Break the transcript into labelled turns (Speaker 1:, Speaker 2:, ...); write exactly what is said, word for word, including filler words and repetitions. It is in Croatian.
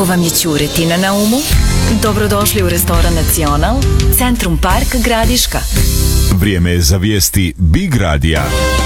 Speaker 1: Ako vam je ćuretina na umu, dobrodošli u restoran Nacional, Centrum Park Gradiška.
Speaker 2: Vrijeme je za vijesti Big Radija.